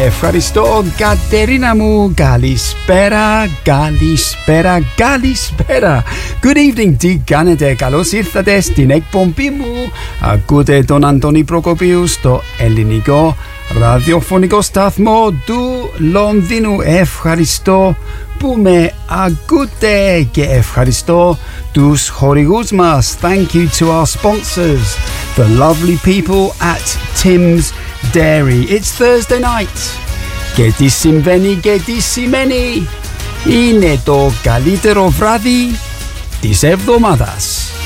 Ευχαριστώ, Κατερίνα μου. Καλησπέρα, καλησπέρα, καλησπέρα. Good evening, τι κάνετε? Καλώς ήρθατε στην εκπομπή μου. Ακούτε τον Αντώνη Προκοπίου στο ελληνικό ραδιοφωνικό σταθμό του Λονδίνου. Ευχαριστώ που με ακούτε και ευχαριστώ τους χορηγούς μας. Thank you to our sponsors, the lovely people at Tim's Dairy. It's Thursday night. Και τι συμβαίνει και τι σημαίνει? Είναι το καλύτερο βράδυ της εβδομάδας.